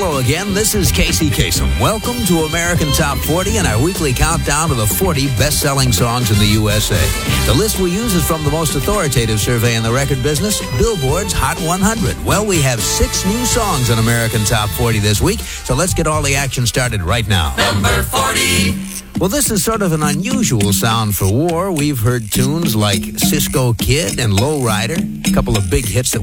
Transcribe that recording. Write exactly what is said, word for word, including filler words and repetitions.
Hello again, this is Casey Kasem. Welcome to American Top forty and our weekly countdown of the forty best-selling songs in the U S A. The list we use is from the most authoritative survey in the record business, Billboard's Hot one hundred. Well, we have six new songs in American Top forty this week, so let's get all the action started right now. Number forty. Well, this is sort of an unusual sound for war. We've heard tunes like Cisco Kid and Lowrider, a couple of big hits that